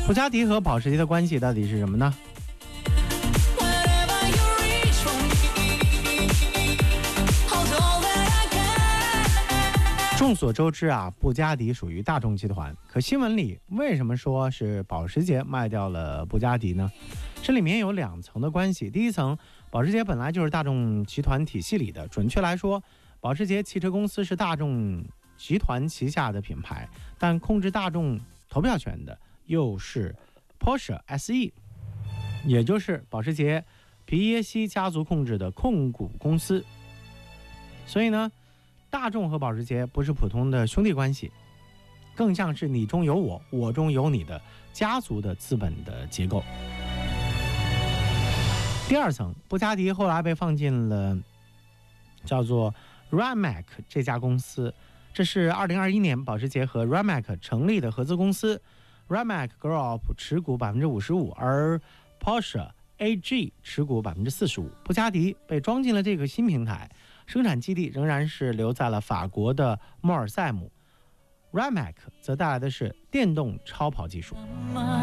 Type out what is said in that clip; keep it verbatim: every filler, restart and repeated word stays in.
布加迪和保时捷的关系到底是什么呢？众所周知啊，布加迪属于大众集团，可新闻里为什么说是保时捷卖掉了布加迪呢？这里面有两层的关系。第一层，保时捷本来就是大众集团体系里的，准确来说，保时捷汽车公司是大众集团旗下的品牌，但控制大众投票权的又是 Porsche S E， 也就是保时捷皮耶希家族控制的控股公司。所以呢，大众和保时捷不是普通的兄弟关系，更像是你中有我，我中有你的家族的资本的结构。第二层，布加迪后来被放进了叫做 Rimac 这家公司，这是二零二一年保时捷和 Rimac 成立的合资公司。Rimac Group 持股 百分之五十五， 而 Porsche A G 持股 百分之四十五。 布加迪被装进了这个新平台，生产基地仍然是留在了法国的莫尔塞姆。 Rimac 则带来的是电动超跑技术。